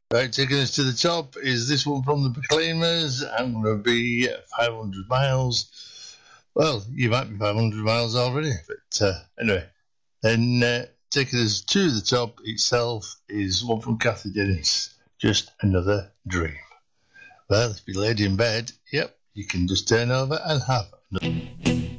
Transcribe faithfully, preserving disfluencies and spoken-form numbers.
Right, taking us to the top is this one from the Proclaimers. I'm going to be five hundred miles. Well, you might be five hundred miles already, but uh, anyway. Then uh, taking us to the top itself is one from Kathy Dennis, Just Another Dream. Well, if you're laid in bed, yep, you can just turn over and have